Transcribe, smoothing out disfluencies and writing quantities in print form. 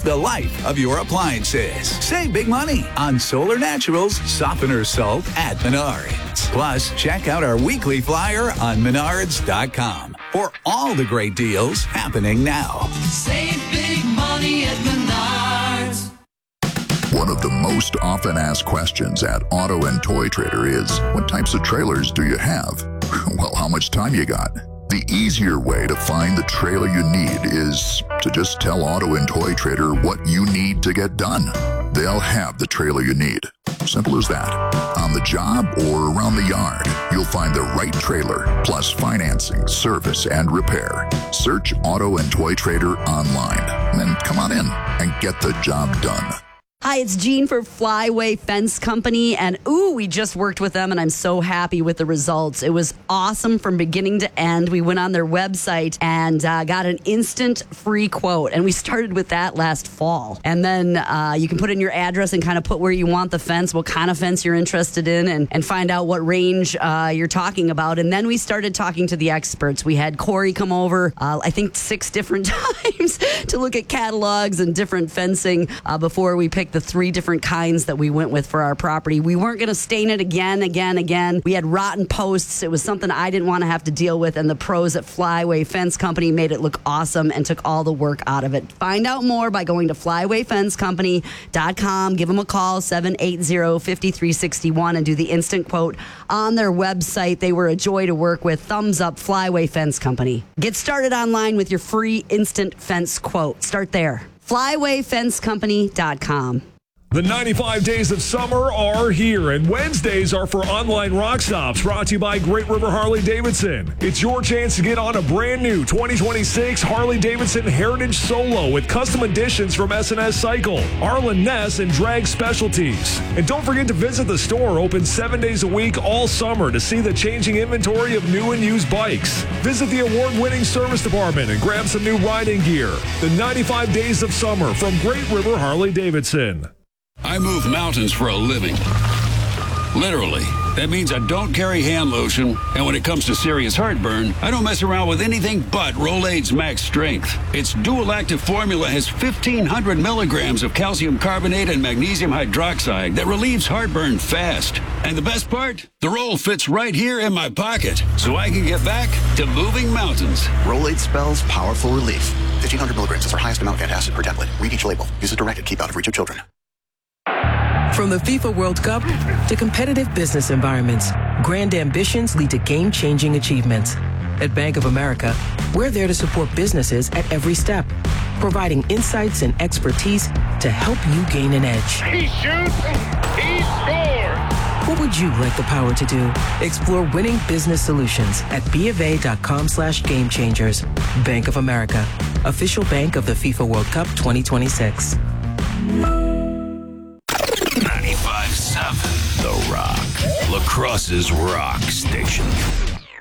the life of your appliances. Save big money on Solar Naturals Softener Salt at Menards. Plus, check out our weekly flyer on Menards.com for all the great deals happening now. Save big money at Menards. One of the most often asked questions at Auto and Toy Trader is, what types of trailers do you have? Well, how much time you got? The easier way to find the trailer you need is to just tell Auto and Toy Trader what you need to get done. They'll have the trailer you need. Simple as that. On the job or around the yard, you'll find the right trailer, plus financing, service, and repair. Search Auto and Toy Trader online. Then come on in and get the job done. Hi, it's Jean for Flyway Fence Company, and we just worked with them, and I'm so happy with the results. It was awesome from beginning to end. We went on their website and got an instant free quote, and we started with that last fall. And then you can put in your address and kind of put where you want the fence, what kind of fence you're interested in, and find out what range you're talking about. And then we started talking to the experts. We had Corey come over, I think 6 different times to look at catalogs and different fencing before we picked the 3 different kinds that we went with for our property. We weren't going to stain it again. We had rotten posts. It was something I didn't want to have to deal with, and the pros at Flyway Fence Company made it look awesome and took all the work out of it. Find out more by going to flywayfencecompany.com. Give them a call, 780-5361, and do the instant quote on their website. They were a joy to work with. Thumbs up, Flyway Fence Company. Get started online with your free instant fence quote. Start there. flywayfencecompany.com. The 95 days of summer are here, and Wednesdays are for online rock stops, brought to you by Great River Harley-Davidson. It's your chance to get on a brand new 2026 Harley-Davidson Heritage Solo with custom additions from S&S Cycle, Arlen Ness, and Drag Specialties. And don't forget to visit the store, open 7 days a week all summer, to see the changing inventory of new and used bikes. Visit the award-winning service department and grab some new riding gear. The 95 days of summer from Great River Harley-Davidson. I move mountains for a living. Literally. That means I don't carry hand lotion, and when it comes to serious heartburn, I don't mess around with anything but Rolaids Max Strength. Its dual-active formula has 1,500 milligrams of calcium carbonate and magnesium hydroxide that relieves heartburn fast. And the best part? The roll fits right here in my pocket, so I can get back to moving mountains. Rolaids spells powerful relief. 1,500 milligrams is our highest amount of antacid per tablet. Read each label. Use as directed. Keep out of reach of children. From the FIFA World Cup to competitive business environments, grand ambitions lead to game-changing achievements. At Bank of America, we're there to support businesses at every step, providing insights and expertise to help you gain an edge. He shoots, he scores! What would you like the power to do? Explore winning business solutions at BofA.com/gamechangers. Bank of America, official bank of the FIFA World Cup 2026. 95.7 The Rock, La Crosse's rock station.